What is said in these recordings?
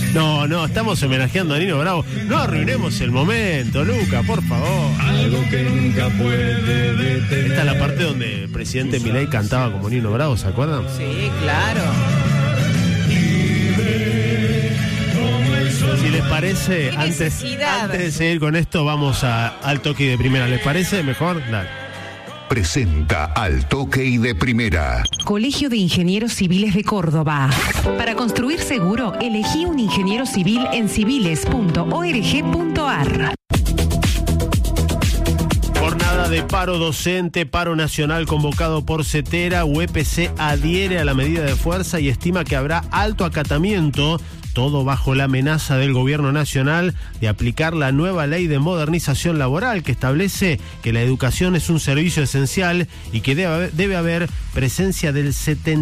No, estamos homenajeando a Nino Bravo. No arruinemos el momento, Luca, por favor. Algo que nunca puede detener. Esta es la parte donde el presidente Milei cantaba como Nino Bravo, ¿se acuerdan? Sí, claro. Si les parece, antes de seguir con esto, vamos al toque de primera. ¿Les parece mejor? Dale. Presenta Al Toque y de Primera. Colegio de Ingenieros Civiles de Córdoba. Para construir seguro, elegí un ingeniero civil en civiles.org.ar. Jornada de paro docente, paro nacional convocado por CETERA. UPC adhiere a la medida de fuerza y estima que habrá alto acatamiento. Todo bajo la amenaza del gobierno nacional de aplicar la nueva ley de modernización laboral que establece que la educación es un servicio esencial y que debe haber presencia del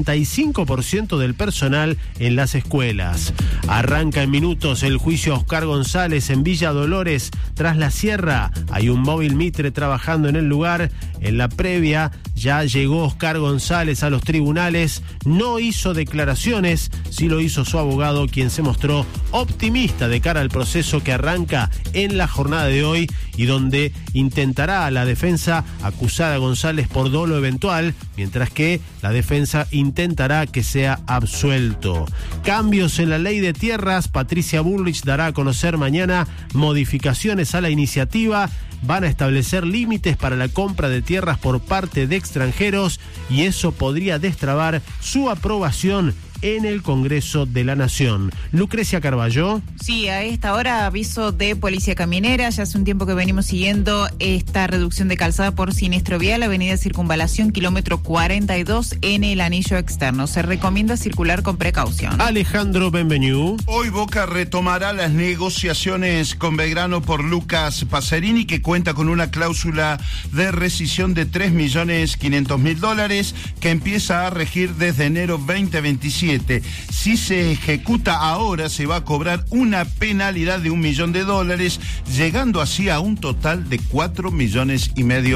75% del personal en las escuelas. Arranca en minutos el juicio a Oscar González en Villa Dolores. Tras la sierra hay un móvil Mitre trabajando en el lugar. En la previa ya llegó Oscar González a los tribunales. No hizo declaraciones, sí lo hizo su abogado, quien se mostró optimista de cara al proceso que arranca en la jornada de hoy y donde intentará la defensa acusar a González por dolo eventual, mientras que la defensa intentará que sea absuelto. Cambios en la ley de tierras. Patricia Bullrich dará a conocer mañana modificaciones a la iniciativa. Van a establecer límites para la compra de tierras por parte de extranjeros y eso podría destrabar su aprobación en el Congreso de la Nación. Lucrecia Carballo. Sí, a esta hora aviso de Policía Caminera. Ya hace un tiempo que venimos siguiendo esta reducción de calzada por siniestro vial, avenida Circunvalación, kilómetro 42 en el anillo externo. Se recomienda circular con precaución. Alejandro Benvenu. Hoy Boca retomará las negociaciones con Belgrano por Lucas Pacerini, que cuenta con una cláusula de rescisión de $3.500.000 que empieza a regir desde enero 2027. Si se ejecuta ahora, se va a cobrar una penalidad de $1 millón, llegando así a un total de $4,5 millones.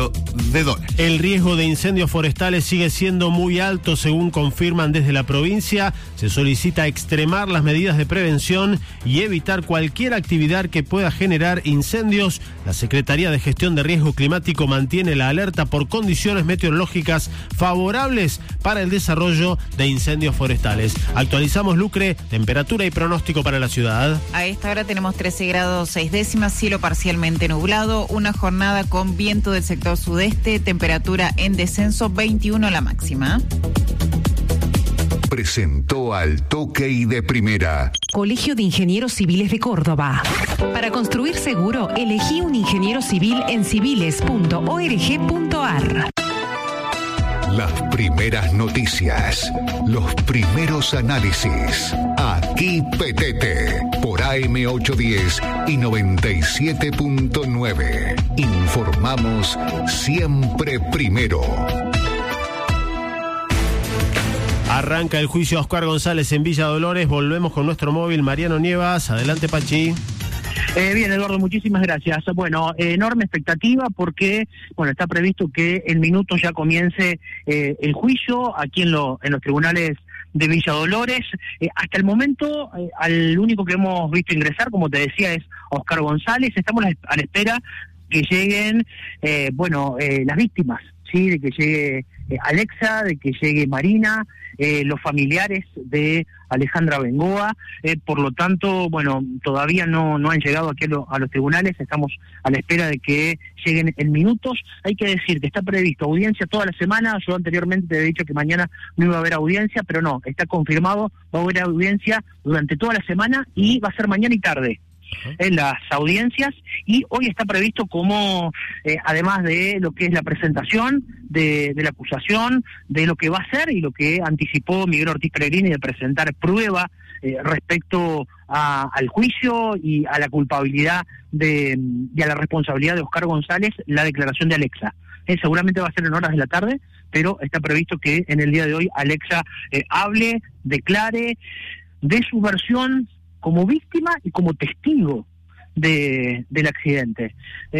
El riesgo de incendios forestales sigue siendo muy alto, según confirman desde la provincia. Se solicita extremar las medidas de prevención y evitar cualquier actividad que pueda generar incendios. La Secretaría de Gestión de Riesgo Climático mantiene la alerta por condiciones meteorológicas favorables para el desarrollo de incendios forestales. Actualizamos, Lucre, temperatura y pronóstico para la ciudad. A esta hora tenemos 13 grados 6 décimas, cielo parcialmente nublado, una jornada con viento del sector sudeste, temperatura en descenso, 21 la máxima. Presentó Al Toque y de Primera. Colegio de Ingenieros Civiles de Córdoba. Para construir seguro, elegí un ingeniero civil en civiles.org.ar. Las primeras noticias, los primeros análisis. Aquí Petete, por AM810 y 97.9. Informamos siempre primero. Arranca el juicio a Oscar González en Villa Dolores. Volvemos con nuestro móvil Mariano Nievas. Adelante, Pachi. Bien, Eduardo, muchísimas gracias. Bueno, enorme expectativa porque, está previsto que en minutos ya comience el juicio aquí en los tribunales de Villa Dolores. Hasta el momento, al único que hemos visto ingresar, como te decía, es Oscar González. Estamos a la espera que lleguen, las víctimas, ¿sí? De que llegue Alexa, de que llegue Marina, los familiares de Alejandra Bengoa. Por lo tanto, todavía no han llegado aquí a los tribunales. Estamos a la espera de que lleguen en minutos. Hay que decir que está previsto audiencia toda la semana. Yo anteriormente te he dicho que mañana no iba a haber audiencia, pero no, está confirmado, va a haber audiencia durante toda la semana y va a ser mañana y tarde en las audiencias, y hoy está previsto como, además de lo que es la presentación de la acusación, de lo que va a ser y lo que anticipó Miguel Ortiz Peregrini de presentar prueba respecto al juicio y a la culpabilidad y a la responsabilidad de Oscar González, la declaración de Alexa. Seguramente va a ser en horas de la tarde, pero está previsto que en el día de hoy Alexa hable, declare de su versión como víctima y como testigo del accidente.